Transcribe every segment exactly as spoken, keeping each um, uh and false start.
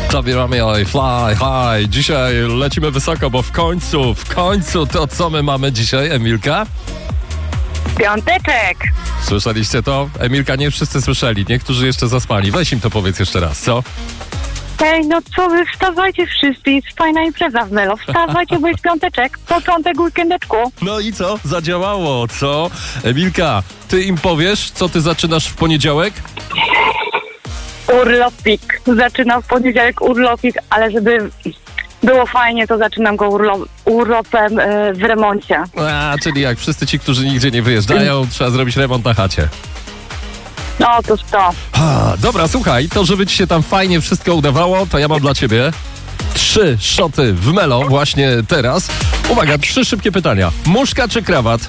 Zabieramy oj, fly high. Dzisiaj lecimy wysoko, bo w końcu, w końcu to co my mamy dzisiaj, Emilka? Piąteczek. Słyszeliście to? Emilka, nie wszyscy słyszeli, niektórzy jeszcze zaspali. Weź im to powiedz jeszcze raz, co? Ej, no co wy, wstawajcie wszyscy, jest fajna impreza w Melo. Wstawajcie, bo jest piąteczek, początek weekendeczku. No i co? Zadziałało, co? Emilka, ty im powiesz, co ty zaczynasz w poniedziałek? Urlopik. Zaczynam w poniedziałek urlopik, ale żeby było fajnie, to zaczynam go urlo- urlopem yy, w remoncie. A, czyli jak wszyscy ci, którzy nigdzie nie wyjeżdżają, trzeba zrobić remont na chacie. No, otóż to. Ha, dobra, słuchaj, to żeby ci się tam fajnie wszystko udawało, to ja mam dla ciebie trzy szoty w Melo właśnie teraz. Uwaga, trzy szybkie pytania. Muszka czy krawat?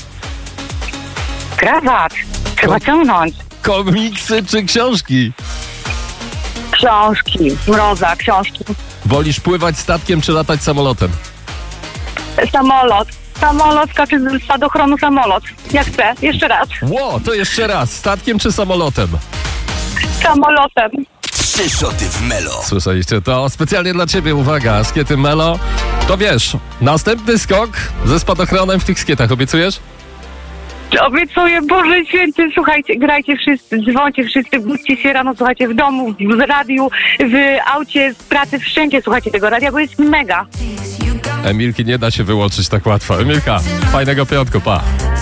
Krawat. Trzeba Ko- ciągnąć. Komiksy czy książki? Książki. Mroza, książki. Wolisz pływać statkiem czy latać samolotem? Samolot. Samolot skacze z spadochronu samolot. Jak chcę. Jeszcze raz. Ło, to jeszcze raz. Statkiem czy samolotem? Samolotem. Trzy szoty w Melo. Słyszeliście to? Specjalnie dla ciebie, uwaga, skiety Melo. To wiesz, następny skok ze spadochronem w tych skietach, obiecujesz? Obiecuję, Boże Święty, słuchajcie, grajcie wszyscy, dzwońcie wszyscy, budźcie się rano, słuchajcie, w domu, w radiu, w aucie, w pracy, wszędzie słuchajcie tego radia, bo jest mega. Emilki nie da się wyłączyć tak łatwo. Emilka, fajnego piątku, pa.